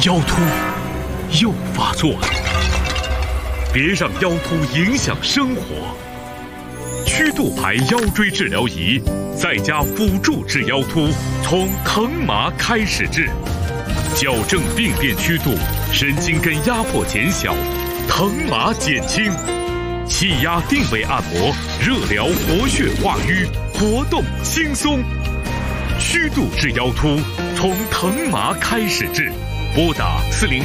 腰突又发作了，别让腰突影响生活。曲度牌腰椎治疗仪在家辅助治腰突，从疼麻开始治，矫正病变曲度，神经根压迫减小，疼麻减轻，气压定位按摩，热疗活血化瘀，活动轻松。曲度治腰突，从疼麻开始治。拨打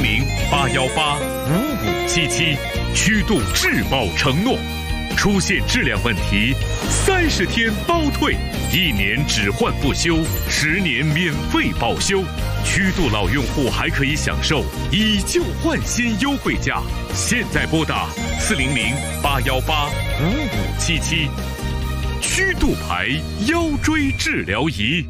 400-818-5577，曲度质保承诺。出现质量问题，30天包退，1年只换不修，10年免费保修。曲度老用户还可以享受以旧换新优惠价。现在拨打400-818-5577，曲度牌腰椎治疗仪。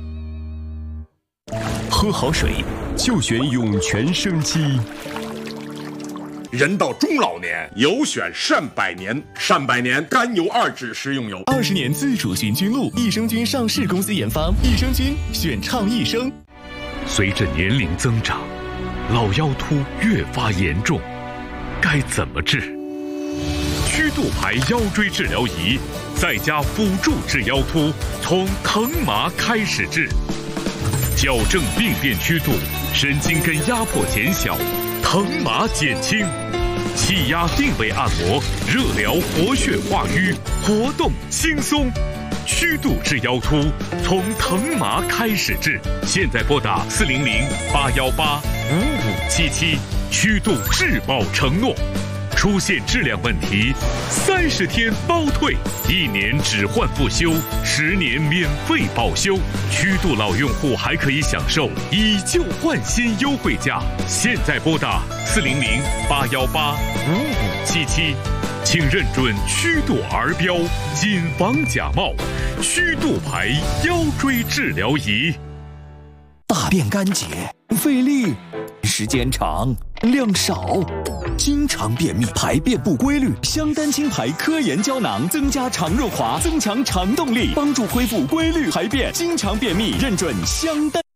喝好水就选涌泉生机。 人到中老年，有选善百年。善百年甘油2酯食用油 ，20年自主寻菌露，益生菌上市公司研发，益生菌选畅益生。 随着年龄增长，老腰突越发严重，该怎么治？曲度牌腰椎治疗仪在家辅助治腰突，从疼麻开始治，矫正病变曲度，神经根压迫减小，疼麻减轻，气压定位按摩，热疗活血化瘀，活动轻松。曲度治腰突，从疼麻开始治。现在拨打400-818-5577，曲度质保承诺。出现质量问题，30天包退，1年只换不修，10年免费保修。曲度老用户还可以享受以旧换新优惠价。现在拨打400-818-5577，请认准曲度儿标，谨防假冒。曲度牌腰椎治疗仪。 大便干结，费力，时间长，量少，经常便秘，排便不规律。香丹清排科研胶囊增加肠润滑，增强肠动力，帮助恢复规律排便。经常便秘，认准香丹。